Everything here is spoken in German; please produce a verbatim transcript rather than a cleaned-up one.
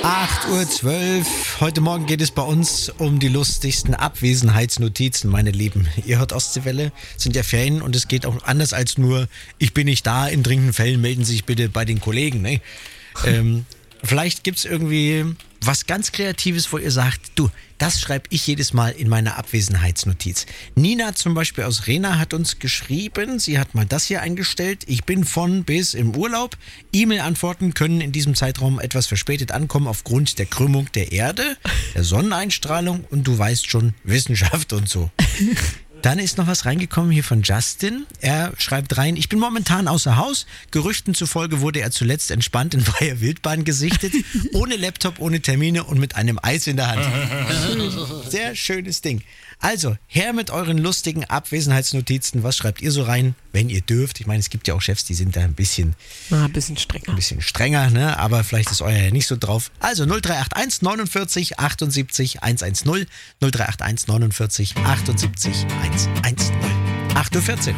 acht Uhr zwölf. Heute Morgen geht es bei uns um die lustigsten Abwesenheitsnotizen, meine Lieben. Ihr hört Ostseewelle, sind ja Ferien und es geht auch anders als nur, ich bin nicht da, in dringenden Fällen melden Sie sich bitte bei den Kollegen. Ne? ähm, vielleicht gibt es irgendwie was ganz Kreatives, wo ihr sagt, du, das schreibe ich jedes Mal in meiner Abwesenheitsnotiz. Nina zum Beispiel aus Rena hat uns geschrieben, sie hat mal das hier eingestellt, ich bin von bis im Urlaub. E-Mail-Antworten können in diesem Zeitraum etwas verspätet ankommen aufgrund der Krümmung der Erde, der Sonneneinstrahlung und du weißt schon, Wissenschaft und so. Dann ist noch was reingekommen hier von Justin. Er schreibt rein, ich bin momentan außer Haus. Gerüchten zufolge wurde er zuletzt entspannt in freier Wildbahn gesichtet. Ohne Laptop, ohne Termine und mit einem Eis in der Hand. Sehr schönes Ding. Also, her mit euren lustigen Abwesenheitsnotizen. Was schreibt ihr so rein, wenn ihr dürft? Ich meine, es gibt ja auch Chefs, die sind da ein bisschen, ah, ein bisschen strenger. Ein bisschen strenger, ne? Aber vielleicht ist euer ja nicht so drauf. Also null drei acht eins neunundvierzig achtundsiebzig hundertzehn null drei acht eins neunundvierzig achtundsiebzig hundertzehn acht Uhr vierzehn.